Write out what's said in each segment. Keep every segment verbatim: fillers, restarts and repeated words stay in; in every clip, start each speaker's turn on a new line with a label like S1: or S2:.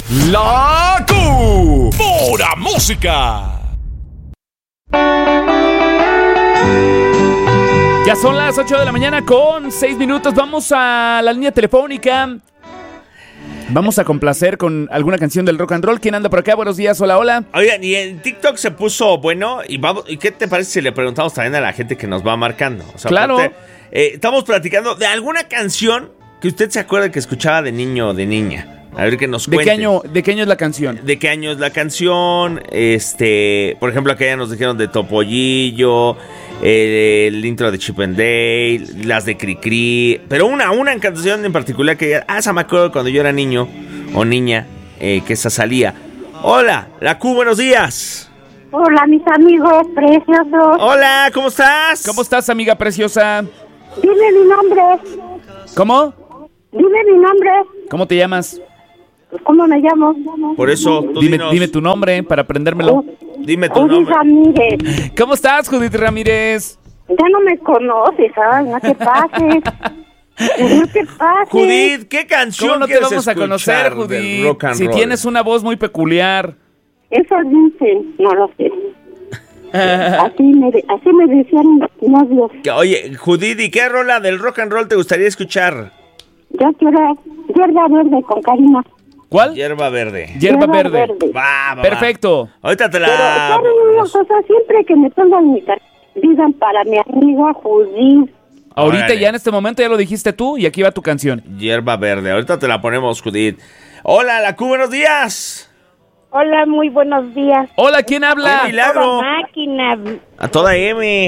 S1: La Q. Pura música.
S2: Ya son las ocho de la mañana con seis minutos. Vamos a la línea telefónica. Vamos a complacer con alguna canción del rock and roll. ¿Quién anda por acá? Buenos días, hola, hola.
S3: Oigan, y en TikTok se puso bueno. ¿Y vamos, ¿y qué te parece si le preguntamos también a la gente que nos va marcando? O sea,
S2: claro.
S3: Aparte, eh, estamos platicando de alguna canción que usted se acuerda que escuchaba de niño o de niña. A ver que nos cuente.
S2: ¿De qué año, de qué año es la canción?
S3: ¿De qué año es la canción? Este, por ejemplo, aquella nos dijeron de Topollillo, eh, el intro de Chip and Dale, las de Cricri, pero una, una canción en particular que, ah, esa me acuerdo cuando yo era niño o niña, eh, que esa salía. Hola, la Q, buenos días.
S4: Hola, mis amigos preciosos.
S3: Hola, ¿cómo estás?
S2: ¿Cómo estás, amiga preciosa?
S4: Dime mi nombre.
S2: ¿Cómo?
S4: Dime mi nombre.
S2: ¿Cómo te llamas?
S4: ¿Cómo me llamo?
S3: Por eso, tú
S2: Dime,
S3: dinos.
S2: dime tu nombre para aprendérmelo.
S3: Dime tu
S4: Judith
S3: nombre.
S4: Ramírez.
S2: ¿Cómo estás, Judith Ramírez?
S4: Ya no me conoces, ¿sabes? No te pases. No te pases.
S3: Judith, ¿qué canción
S2: ¿Cómo no te
S3: quieres
S2: vamos a conocer,
S3: escuchar del
S2: Judith?
S3: rock and
S2: Si
S3: roll?
S2: tienes una voz muy peculiar.
S4: Eso dicen, no lo sé. Así me, así me decían mis novios.
S3: Que- Oye, Judith, ¿y qué rola del rock and roll te gustaría escuchar?
S4: Yo quiero hierba verde con Karina.
S2: ¿Cuál?
S3: Hierba verde.
S2: Hierba
S4: Hierba
S2: verde.
S4: verde.
S3: Va, va, va.
S2: Perfecto.
S3: Ahorita te
S4: Pero,
S3: la...
S4: ¿saben una cosa? Siempre que me pongan mi carta, digan para mi amiga Judith.
S2: Ahorita
S3: Órale.
S2: ya en este momento ya lo dijiste tú y aquí va tu canción.
S3: Hierba verde. Ahorita te la ponemos, Judith. Hola, la Q, buenos días.
S4: Hola, muy buenos días.
S2: Hola, ¿quién habla?
S3: ¡Qué milagro!
S4: Máquina,
S3: A toda M.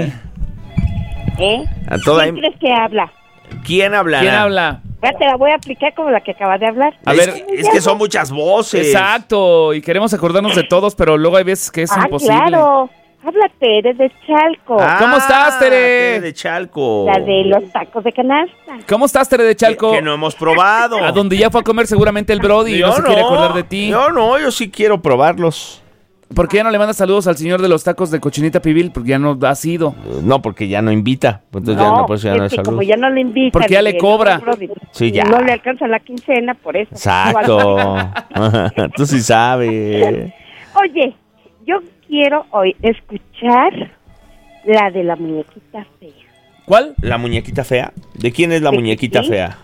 S4: ¿eh?
S3: A toda
S4: ¿Quién
S3: M.
S4: crees que habla?
S3: ¿Quién hablará?
S2: ¿Quién habla?
S4: Ya te la voy a aplicar como la que acabas de hablar.
S2: A
S3: es,
S2: ver.
S3: que, es que son muchas voces.
S2: Exacto, y queremos acordarnos de todos, pero luego hay veces que es
S4: ah,
S2: imposible.
S4: claro. Háblate, eres de Chalco.
S3: Ah,
S2: ¿Cómo estás, Tere?
S3: de Chalco.
S4: La de los tacos de canasta.
S2: ¿Cómo estás, Tere de Chalco?
S3: Que, que no hemos probado.
S2: A donde ya fue a comer seguramente el Brody y no se quiere acordar de ti.
S3: Yo no, yo sí quiero probarlos.
S2: ¿Por qué ya no le mandas saludos al señor de los tacos de cochinita pibil? Porque ya no ha sido.
S3: No, porque ya no invita. Entonces ya no, por eso ya
S4: es
S3: no hay
S4: que
S3: saludos.
S4: como ya no le invitan.
S2: Porque ya le
S4: y el
S2: cobra.
S4: otro Brody,
S3: Sí, ya.
S4: No le alcanza la quincena, por eso.
S3: Exacto. Tú sí sabes.
S4: Oye, yo quiero hoy escuchar la de la muñequita fea.
S2: ¿Cuál?
S3: ¿La muñequita fea? ¿De quién es la
S4: ¿De
S3: muñequita
S4: quién?
S3: fea?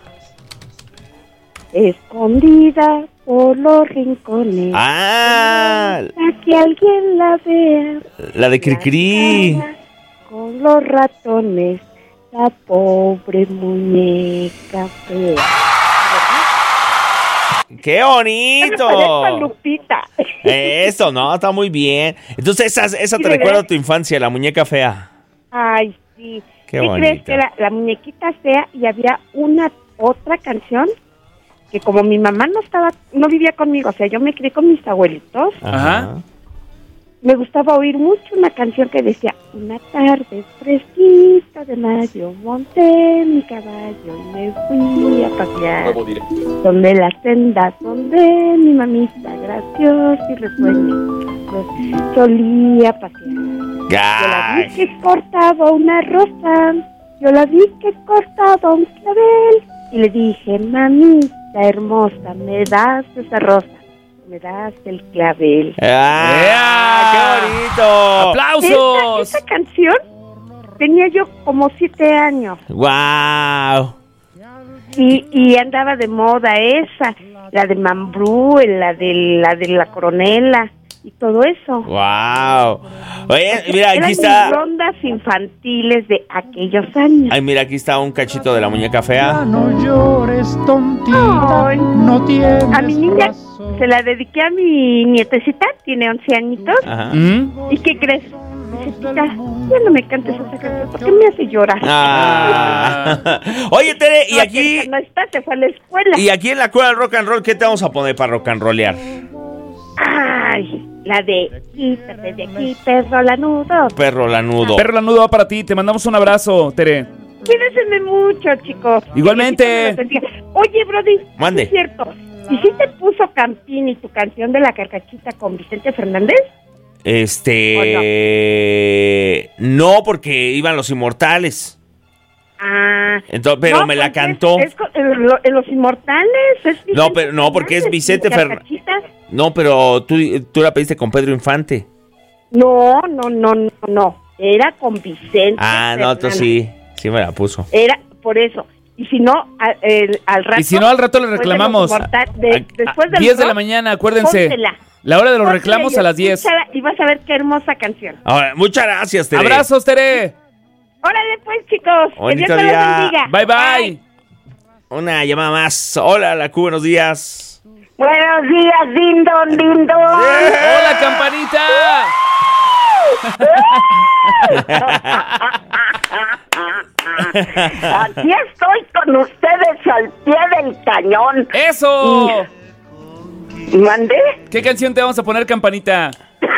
S4: Escondida por los rincones.
S3: Ah,
S4: Para que alguien la vea.
S3: la de Cricri.
S4: La cara con los ratones. La pobre muñeca fea.
S3: ¡Qué
S4: Me parezco a
S3: bonito!
S4: Lupita.
S3: Eso, no, está muy bien. Entonces esa, esa
S4: Sí,
S3: te
S4: ¿de
S3: recuerda
S4: verdad?
S3: a tu infancia, la muñeca fea.
S4: Ay, sí.
S3: Qué
S4: ¿Qué
S3: bonito.
S4: crees que era la muñequita fea y había una otra canción que como mi mamá no estaba, no vivía conmigo, o sea, yo me crié con mis abuelitos,
S2: Ajá.
S4: me gustaba oír mucho una canción que decía, una tarde fresquita de mayo, monté mi caballo y me fui a pasear, donde las sendas, donde mi mamita graciosa y risueña, pues, solía pasear. Yo la vi
S3: Ay.
S4: que cortaba una rosa, yo la vi que cortaba un clavel, y le dije, mamita hermosa, me das esa rosa, me das el clavel.
S3: ¡Ah! ¡Qué bonito!
S4: Esa,
S2: ¡Aplausos!
S4: esa canción tenía yo como siete años
S3: ¡Guau!
S4: y, y andaba de moda esa, la de Mambrú, la de la de la Coronela y todo eso.
S3: ¡Wow! Oye, mira,
S4: Eran
S3: aquí
S4: mis
S3: está.
S4: rondas infantiles de aquellos años.
S3: Ay, mira, aquí está un cachito de la muñeca fea.
S5: No llores, tontita,
S4: Ay.
S5: no tienes
S4: A mi niña
S5: razón.
S4: se la dediqué a mi nietecita, tiene once añitos.
S3: Ajá.
S2: ¿Mm?
S4: ¿Y qué crees? Nietecita, ya no me cantes esa canción porque me hace llorar.
S3: Ah. Oye, Tere, y
S4: No,
S3: aquí.
S4: que no está, se fue a la escuela.
S3: Y aquí en la cueva del rock and roll, ¿qué te vamos a poner para rock and rollear?
S4: Ay, la de quítate de aquí, perro lanudo.
S3: Perro lanudo.
S2: Perro lanudo va para ti. Te mandamos un abrazo, Tere.
S4: Cuídense mucho, chicos.
S2: Igualmente.
S4: Que Diosito me los bendiga. Oye, Brody,
S3: Mande.
S4: ¿es cierto? ¿Y si te puso Campini tu canción de la carcachita con Vicente Fernández?
S3: Este. No, porque iban los inmortales.
S4: Ah.
S3: Entonces, pero
S4: no,
S3: me la
S4: pues
S3: cantó.
S4: Es, es con- en, lo- en Los Inmortales. Es
S3: No, pero no, porque es Vicente Fer-
S4: Carcachita.
S3: No, pero tú, tú la pediste con Pedro Infante.
S4: No, no, no, no, no. Era con Vicente.
S3: Ah, no, tú sí. Sí me la puso.
S4: Era por eso. Y si no, a- el- al rato...
S2: Y si no, al rato le
S4: después de los
S2: reclamamos.
S4: mortal- de-
S2: A-
S4: después
S2: a-
S4: del
S2: diez de la
S4: rock,
S2: mañana, acuérdense.
S4: póntela.
S2: La hora de los
S4: Póntela
S2: reclamos
S4: y
S2: a las diez.
S4: escúchala Y vas a ver qué hermosa canción.
S3: Ahora, muchas gracias, Tere.
S2: Abrazos, Tere.
S4: Órale pues, chicos. Que
S3: Bonito
S4: Dios te los
S3: día.
S4: bendiga.
S2: Bye, bye.
S3: Una llamada más. Hola, la Q, buenos días.
S4: Buenos días, Dindon, Dindon.
S2: Hola, campanita.
S4: Aquí estoy con ustedes al pie del cañón.
S2: Eso.
S4: ¿Mandé?
S2: ¿Qué canción te vamos a poner, campanita?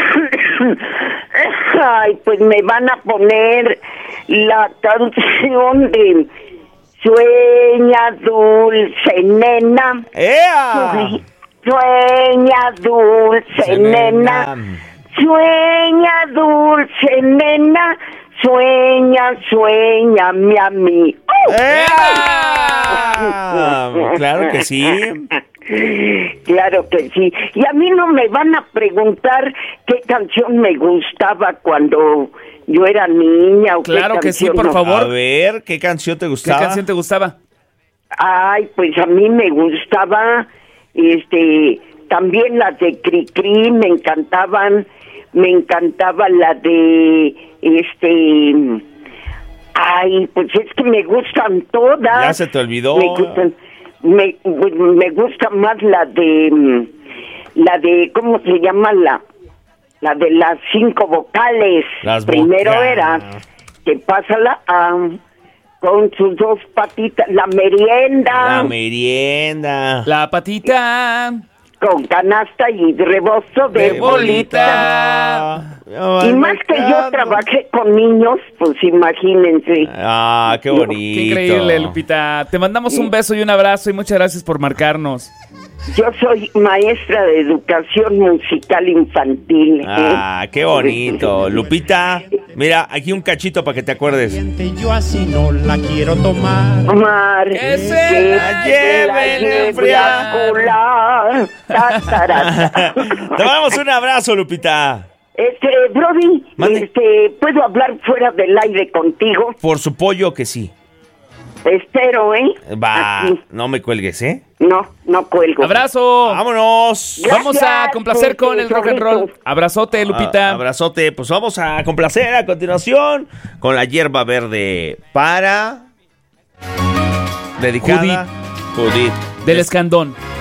S4: Ay, pues me van a poner la canción de Sueña dulce nena.
S3: ¡Ea!
S4: Sueña dulce nena. Sueña dulce nena. Sueña, sueñame a mí. ¡Oh!
S3: ¡Ea! Claro que sí.
S4: Claro que sí. Y a mí no me van a preguntar qué canción me gustaba cuando yo era niña o
S2: Claro
S4: qué
S2: que sí,
S4: canción
S2: por
S4: no.
S2: favor.
S3: A ver, ¿qué canción te
S2: ¿Qué
S3: gustaba?
S2: canción te gustaba?
S4: Ay, pues a mí me gustaba, este, también las de Cricri, me encantaban, me encantaba la de, este, ay, pues es que me gustan todas.
S3: Ya se te olvidó.
S4: Me gustan, me, me gusta más la de, la de, ¿cómo se llama? La, la de las cinco vocales.
S3: Las
S4: Primero
S3: vocales.
S4: era, que pásala a... con sus dos patitas, la merienda,
S3: La merienda.
S2: La patita
S4: con canasta y rebozo de,
S2: de
S4: bolita.
S2: bolita.
S4: Y más que yo trabajé con niños, pues imagínense.
S3: Ah, qué bonito.
S2: Qué increíble, Lupita. Te mandamos un beso y un abrazo y muchas gracias por marcarnos.
S4: Yo soy maestra de educación musical infantil.
S3: Ah, qué bonito. Lupita, mira, aquí un cachito para que te acuerdes.
S5: Yo así no la quiero tomar.
S4: Mar,
S2: Que se la lleven a enfriar.
S4: colar. Ta, tarata.
S3: Te damos un abrazo, Lupita.
S4: Este, Brody,
S3: Mande.
S4: este, ¿puedo hablar fuera del aire contigo?
S3: Por su pollo que sí.
S4: Espero, ¿eh?
S3: Va,
S4: Aquí.
S3: no me cuelgues, ¿eh?
S4: No, no cuelgo.
S2: ¡Abrazo!
S3: ¡Vámonos!
S2: Vamos a
S4: Gracias,
S2: complacer con el rock and roll.
S4: zorrito.
S2: Abrazote, Lupita.
S3: Ah, abrazote. Pues vamos a complacer a continuación con la hierba verde para... Dedicada... Judith.
S2: Del Escandón.